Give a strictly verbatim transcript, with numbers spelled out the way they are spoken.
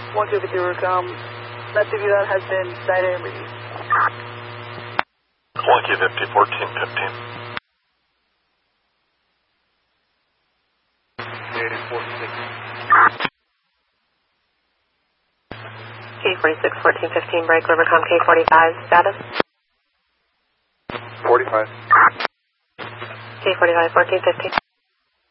one two fifty Rivercom. That C V that has been cited and released. one Q fifty, fourteen fifteen. K forty-six, fourteen fifteen, break Rivercom K forty-five, status? forty-five. K forty-five, fourteen fifteen.